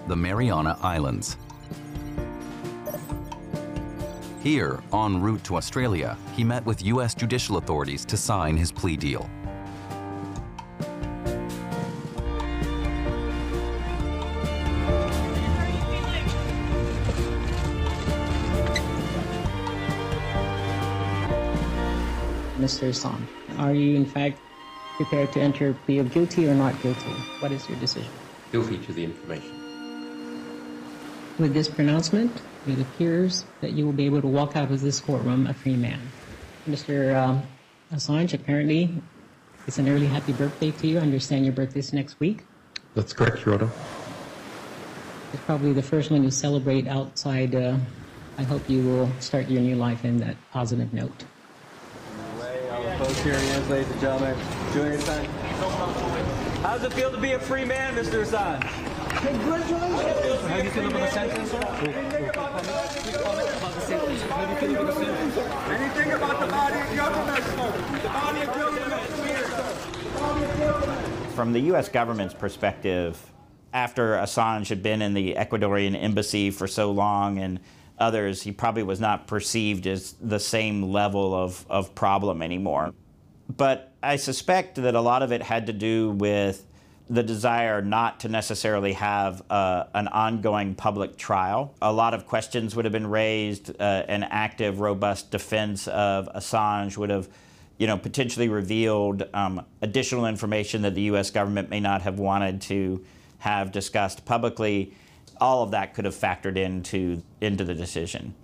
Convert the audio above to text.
the Mariana Islands. Here, en route to Australia, he met with U.S. judicial authorities to sign his plea deal. Mr. Assange, are you in fact prepared to enter a plea of guilty or not guilty? What is your decision? Guilty to the information. With this pronouncement, it appears that you will be able to walk out of this courtroom a free man. Mr. Assange, apparently it's an early happy birthday to you. I understand your birthday's next week. That's correct, Your Honor. It's probably the first one you celebrate outside. I hope you will start your new life in that positive note. Post hearing is, ladies and gentlemen. Julian Assange. How does it feel to be a free man, Mr. Assange? Congratulations. How do you feel about the sentence, sir? Anything about the sentence? How do you feel about the sentence? Anything about the body of government, sir? The body of government here, sir. The body of government. From the U.S. government's perspective, after Assange had been in the Ecuadorian embassy for so long and others, he probably was not perceived as the same level of problem anymore. But I suspect that a lot of it had to do with the desire not to necessarily have an ongoing public trial. A lot of questions would have been raised. An active, robust defense of Assange would have, potentially revealed additional information that the U.S. government may not have wanted to have discussed publicly. All of that could have factored into the decision.